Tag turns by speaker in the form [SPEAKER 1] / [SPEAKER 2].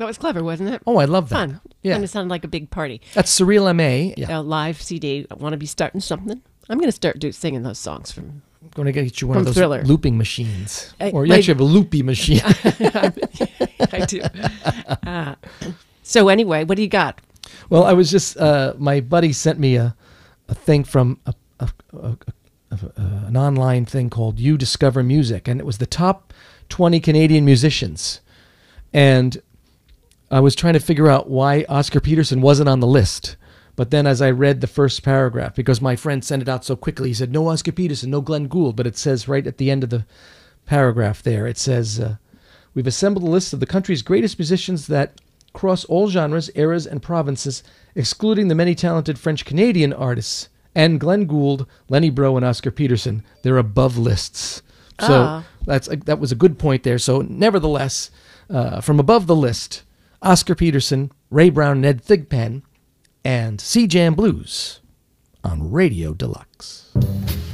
[SPEAKER 1] That was clever, wasn't it?
[SPEAKER 2] Oh, I love that.
[SPEAKER 1] Fun.
[SPEAKER 2] Yeah.
[SPEAKER 1] Kind of sounded like a big party.
[SPEAKER 2] That's Surreal M.A. Yeah.
[SPEAKER 1] A live CD. I want to be starting something. I'm going to start singing those songs from...
[SPEAKER 2] I'm going to get you one
[SPEAKER 1] From
[SPEAKER 2] of those
[SPEAKER 1] Thriller.
[SPEAKER 2] looping machines. Or you
[SPEAKER 1] my-
[SPEAKER 2] actually have a loopy machine.
[SPEAKER 1] I do. So anyway, what do you got?
[SPEAKER 2] Well, I was just, my buddy sent me a thing from an online thing called You Discover Music, and it was the top 20 Canadian musicians. And I was trying to figure out why Oscar Peterson wasn't on the list. But then as I read the first paragraph, because my friend sent it out so quickly, he said, no Oscar Peterson, no Glenn Gould. But it says right at the end of the paragraph there, it says, we've assembled a list of the country's greatest musicians that cross all genres, eras, and provinces, excluding the many talented French-Canadian artists. And Glenn Gould, Lenny Breau, and Oscar Peterson, they're above lists. So that was a good point there. So nevertheless, from above the list, Oscar Peterson, Ray Brown, and Ed Thigpen, and Sea Jam Blues on Radio Deluxe.